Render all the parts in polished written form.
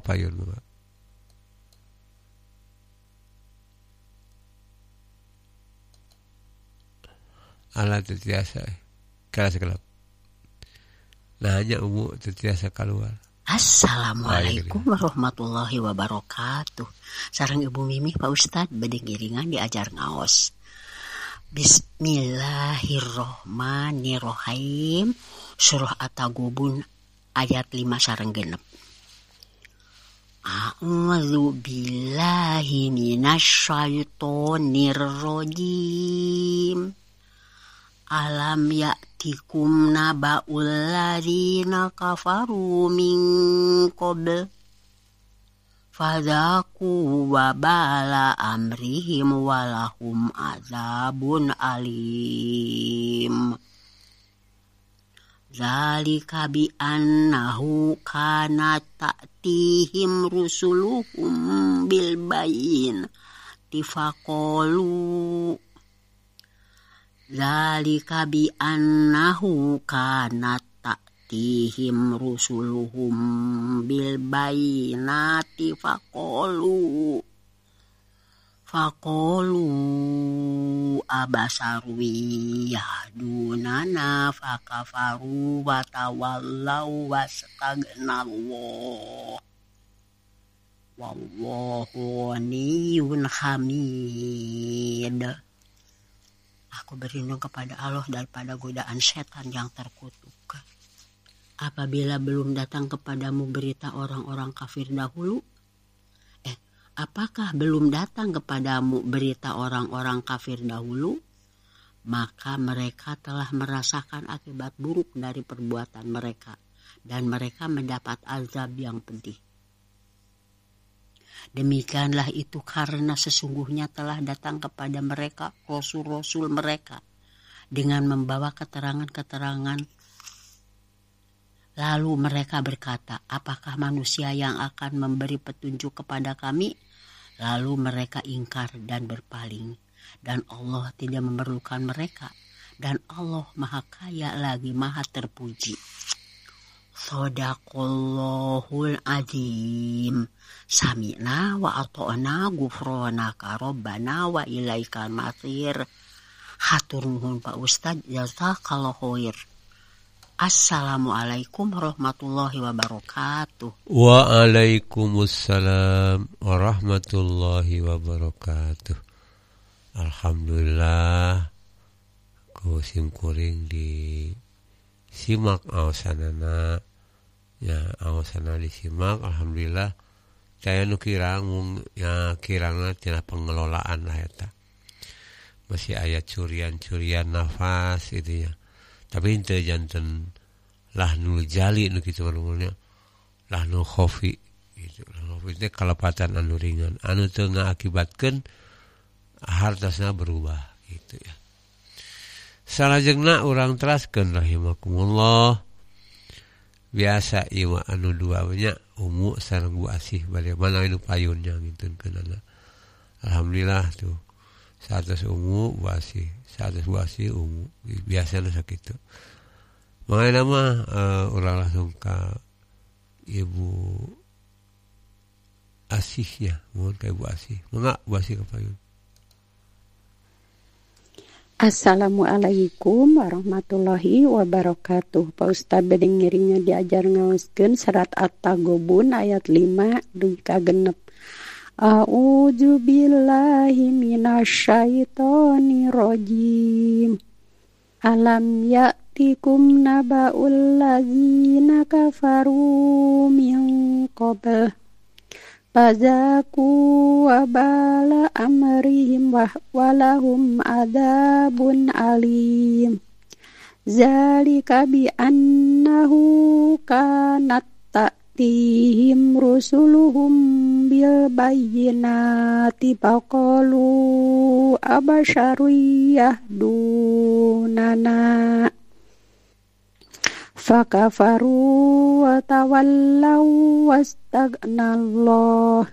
kapayun mah. Allah tetiasa kelas gelap. Nah hanya umum tetiasa keluar. Assalamualaikum warahmatullahi wabarakatuh. Sareng Ibu Mimi Pak Ustad bade ngiringan diajar ngaos. Bismillahirrohmanirrohim. Surah At-Taghabun ayat 5 sareng genep. A'udzu billahi minasyaitonir rajim. Alam ya'tikum naba'ul ladzina kafaru min qabl fadzaku wabala amrihim walahum adzabun alim. Zalika bi annahu kana ta'tihim rusuluhum bil bayyinati faqalu Zalika bi annahu kanat ta'tihim rusuluhum bil bayyinati faqalu abasaru yahdunana fakafaru wa tawallaw wastagnallah wallahu ghaniyyun hamid. Aku berlindung kepada Allah daripada godaan setan yang terkutuk. Apabila belum datang kepadamu berita orang-orang kafir dahulu? Apakah belum datang kepadamu berita orang-orang kafir dahulu? Maka mereka telah merasakan akibat buruk dari perbuatan mereka. Dan mereka mendapat azab yang pedih. Demikianlah itu karena sesungguhnya telah datang kepada mereka rasul-rasul mereka dengan membawa keterangan-keterangan. Lalu mereka berkata, apakah manusia yang akan memberi petunjuk kepada kami? Lalu mereka ingkar dan berpaling. Dan Allah tidak memerlukan mereka. Dan Allah Maha Kaya lagi Maha Terpuji. Shadaqallahul azim. Sami'na wa ata'na ghufranaka rabbana wa ilaikal masir. Hatur nuhun Pak Ustad, jazakallahu khair. Assalamualaikum warahmatullahi wabarakatuh. Waalaikumsalam warahmatullahi wabarakatuh. Alhamdulillah ku simkuring di simak aosanana. Ya aosana disimak alhamdulillah. Saya nu kirang ya kirangna tina pengelolaan lah eta. Masih aya curian-curian nafas gitu ya. Tapi henteu janten lah nu jali nu kitu murulnya. Lah nu khofi gitu. Khofi teh kalepatan anu ringan, anu teu ngaakibatkeun hartosna berubah gitu ya. Salajengna urang teraskeun rahimakumullah. Biasa ieu anu dua nya umu sareng Bu Asih bagaimana anu payunnya nginteukeunana. Alhamdulillah tuh. 100 ungu Bu Asih, 100 Bu Asih ungu. Biasana sakitu. Mangana mah urang langsung ka Ibu Asih ya, mohon ka Ibu Asih. Mangga Bu Asih ka payun. Assalamualaikum warahmatullahi wabarakatuh. Pak Ustaz bade ngiringnya diajar ngaoskeun surat At-Taghabun ayat 5 dugi ka genep. A'udzu billahi minasyaitonir rajim. Alam ya'tikum naba'ul ladzina kafaru min qabl Fazaku wabala amrihim walahum adzabun alim. Zalika bi annahu kanat ta'tihim rusuluhum bil bayyinati faqalu abasyaru yahdunana fakafaru wa tawallaw wastagnallah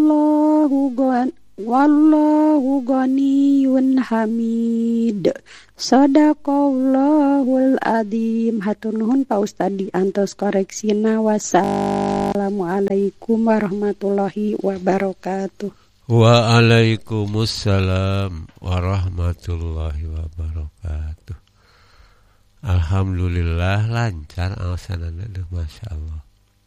wallahu ghaniyyun hamid. Shadaqallahul adzim. Hatur nuhun Pak Ustad diantos koreksina. Wassalamualaikum warahmatullahi wabarakatuh. Waalaikumsalam warahmatullahi wabarakatuh. Alhamdulillah lancar alasanana deh, masya Allah.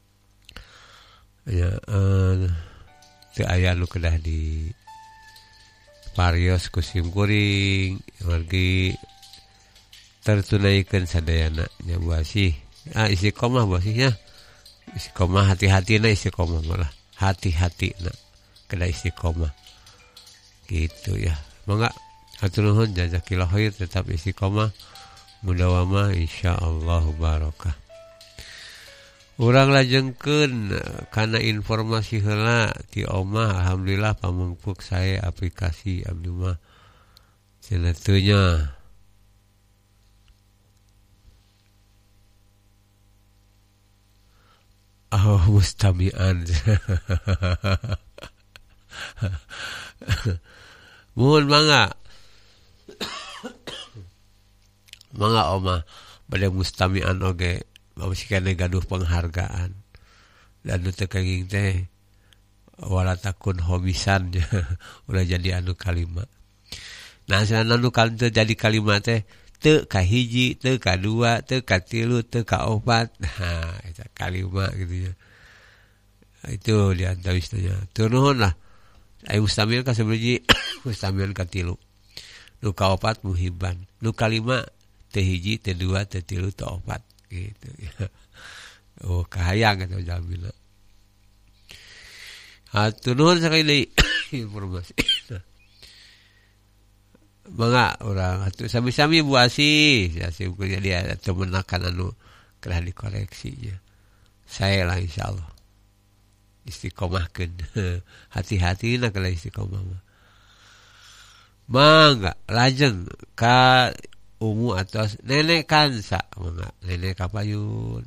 Ya, teu aya nu kedah di parios kusim kuring margi tertunaikan sadayana nya buasih. Istiqomah buasihnya. Istiqomah hati-hatina istiqomah malah. Hati-hatina kedah istiqomah. Gitu ya. Mangga hatur nuhun jazakillah khair, tetap istiqomah mudawamah insyaallah barokah. Urang lajengkeun kana informasi heula ti omah, alhamdulillah pamengpuk saya aplikasi abdi mah cenah teu nya. Mustamian. Mohon mangga. Mangga omah bade mustamian oge. Maksudnya gaduh penghargaan dan teu kenging teh wala takun hobisan udah jadi anu kalimat. Nah sana anu teu jadi kalimat teh teu ka hiji, teu ka dua, teu ka tilu, teu ka opat. Nah eta kalimat gitu ya. Itu di antawisnya. Tur nuhun lah. Ai mustamil ka sabiji, mustamil ka tilu. Nu ka opat muhibban. Nu kalima teu hiji, teu dua, teu tilu, teu opat. Gitu ya. Oh kahayang atau jamila. Hatur nuhun sakali informasi. Mangga urang atuh sami-sami Bu Asih, sim kuliah dia atuh menakan anu kedah dikoreksinya. Saya lah insyaallah. Istiqomahkeun. Hati-hatina kedah istiqomah mah. Mangga lajeng ka Umu atas nenek Kansa, mangga nenek kapayun.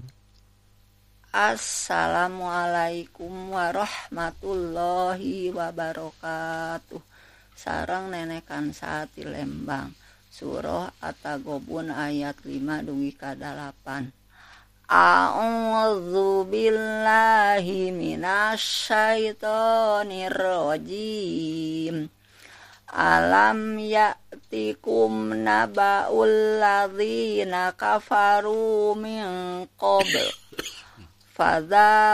Assalamualaikum warahmatullahi wabarakatuh. Sareng nenek Kansa ti Lembang. Surah At-Taghabun ayat 5 dugi ka 8. A'udzu billahi minasyaitonir rajim. Alam ya'tikum naba'ul ladzina kafaru min qabl fadza